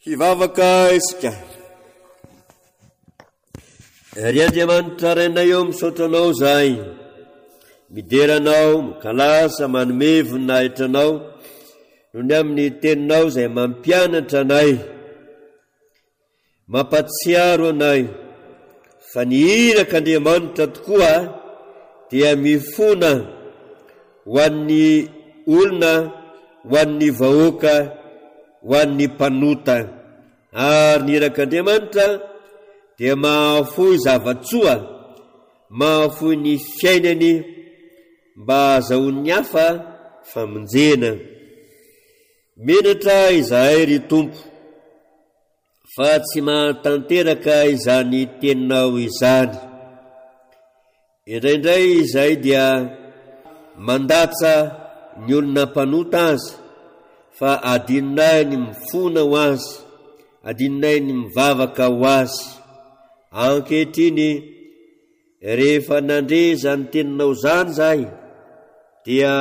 hivavaka isika. Ry Andriamanitra rainay eo misotranao zay, mideranao, mikalasa, manome voninahitra anao, noho ny amin'ny teninao zay mampianatra anay, mampatsiaro anay, fa ny irak'Andriamanitra tokoa dia mifona ho an'ny olona, ho an'ny vahoaka, ho an'ny mpanota. Ary ny irak'Andriamanitra dia mahafoy zavatsoa, mahafoy ny fiainany mba azahoany hafa famonjena. Menatra izahay ry Tompo, fa tsy mahatanteraka izany teninao izany. Indraindray izahay dia mandatsa ny olona mpanota azy, fa adininay ny mifona ho azy, adininay ny mivavaka ho azy. Ankehitriny rehefa nandre zany teninao zany zay, dia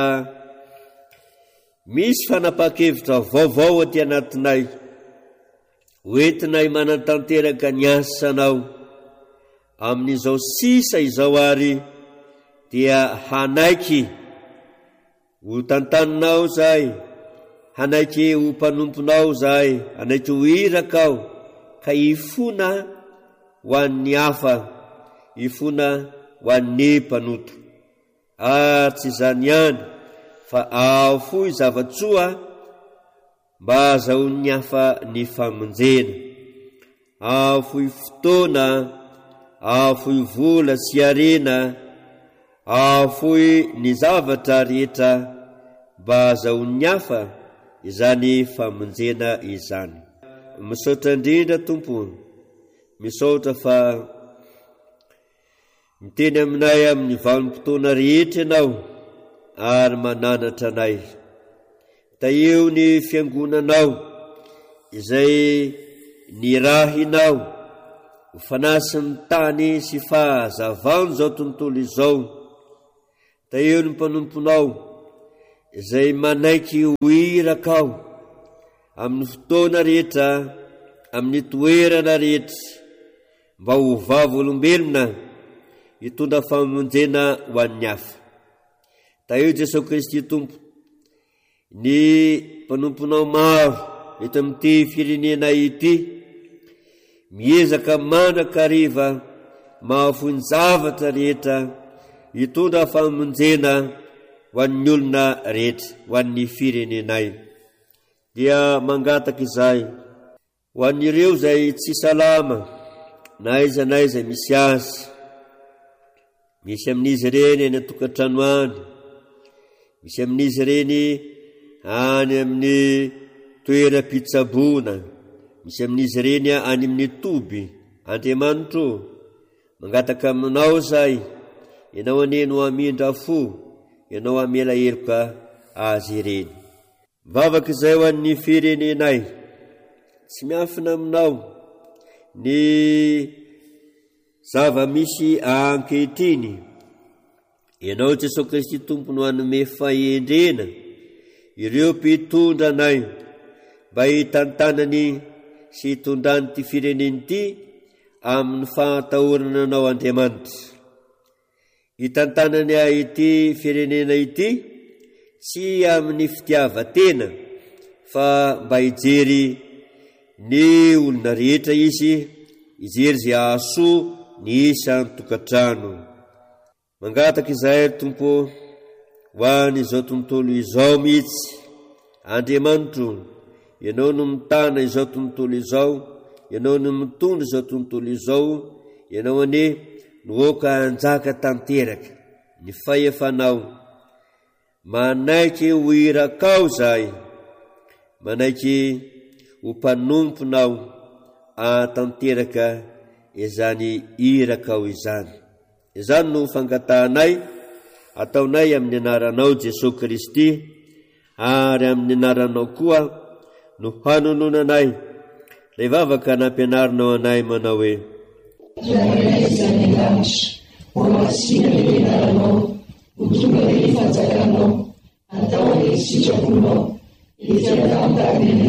misy fanapa-kevitra vaovao aty anatinay, hoentinay manatanteraka ny asanao amin'izao sisa izao, ary dia hanaiky ho tantaninao zay, hanaiky ho mpanomponao zay, hanaiky ho irakao, ka ifona ho an'ny hafa, ifona ho an'ny mpanota. Ary tsy zany ihany, fa ahafoy zavatsoa mba azahoany hafa ny famonjena, ahafoy fotoana, ahafoy vola sy arena, ahafoy ny zavatra rehetra mba azahoany hafa izany famonjena izany. Misaotra indrindra Tompo, misaotra fa miteny aminay amin'ny vanim-potoana rehetra ianao, ary mananatra anay. Taeo ny fiangonanao izay nirahinao ho fanasin'ny tany sy fahazavano zao tontolo izao. Taeo ny mpanomponao izay manaiky ho irakao amin'ny fotoana rehetra, amin'ny toerana rehetra, mba ho vavolombelona hitondra famonjena ho an'ny hafa. Taeo Jesosy Kristy Tompo, ny mpanomponao maro eto amin'ity firenena ity, miezaka mandraka-riva mahafoy ny zavatra rehetra hitondra famonjena ho an'ny olona rehetra, ho an'ny firenenay. Dia mangataka izay ho an'ireo zay tsy salama, na aiza naiza misy azy, misy amin'izy ireny any an-tokantrano any, misy amin'izy ireny any amin'ny toeram-pitsaboana, misy amin'izy ireny any amin'ny toby. Andriamanitro, mangataka aminao zay, ianao aneno amindra fo, ianao amela heloka azy ireny. Mivavaka izay ho an'ny firenenay, tsy miafina aminao ny zava-misy ankehitriny. Ianao Jesosy Kristy Tompo no hanome fahendrena ireo mpitondra anay, mba hitantanany sy hitondrany ty fireneny ity amin'ny fahatahorana anao Andriamanitra. Hitantanany ity firenena ity tsy amin'ny fitiavatena, fa mba hijery ny olona rehetra izy, hijery zay ahasoa ny isan'ny tokantrano. Mangataka izay Tompo ho an'izao tontolo izao mihitsy. Andriamanitro, ianao no mitana izao tontolo izao, ianao no mitondra izao tontolo izao, ianao ane nohoaka anjaka tanteraka ny fahefanao. Manaiky ho irakao zay, manaiky ho mpanomponao atanteraka izany irakao izany. Izany no fangatahanay, ataonay amin'ny anaranao Jesosy Kristy, ary amin'ny anaranao koa no hanononanay ilay vavaka nampianarinao anay manao hoe: izany lanitra, ho masina ny anaranao, ho tonga ny fanjakanao, atao ny sitraponao, itandantany